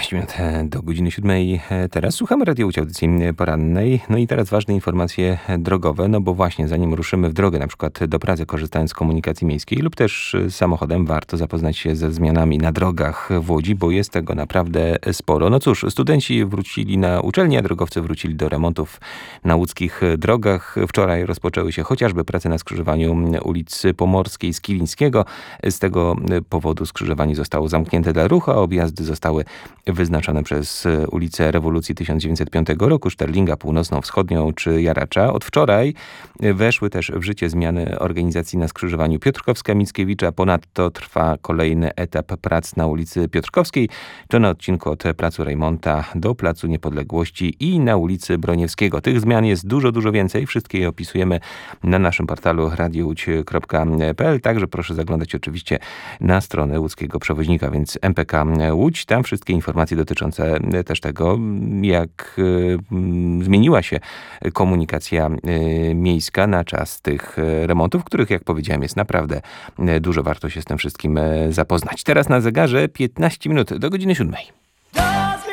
15 minut do godziny 7. Teraz słuchamy Radio Łódź, audycji porannej. No i teraz ważne informacje drogowe, no bo właśnie zanim ruszymy w drogę, na przykład do pracy korzystając z komunikacji miejskiej lub też samochodem, warto zapoznać się ze zmianami na drogach w Łodzi, bo jest tego naprawdę sporo. No cóż, studenci wrócili na uczelnię, a drogowcy wrócili do remontów na łódzkich drogach. Wczoraj rozpoczęły się chociażby prace na skrzyżowaniu ulicy Pomorskiej z Kilińskiego. Z tego powodu skrzyżowanie zostało zamknięte dla ruchu, a objazdy zostały wyznaczone przez ulicę Rewolucji 1905 roku, Szterlinga Północno-Wschodnią czy Jaracza. Od wczoraj weszły też w życie zmiany organizacji na skrzyżowaniu Piotrkowska-Mickiewicza. Ponadto trwa kolejny etap prac na ulicy Piotrkowskiej. To na odcinku od Placu Rejmonta do Placu Niepodległości i na ulicy Broniewskiego. Tych zmian jest dużo więcej. Wszystkie je opisujemy na naszym portalu radiowódź.pl. Także proszę zaglądać oczywiście na stronę łódzkiego przewoźnika, więc MPK Łódź. Tam wszystkie informacje dotyczące też tego, jak zmieniła się komunikacja miejska na czas tych remontów, których, jak powiedziałem, jest naprawdę dużo. Warto się z tym wszystkim zapoznać. Teraz na zegarze 15 minut do godziny 7.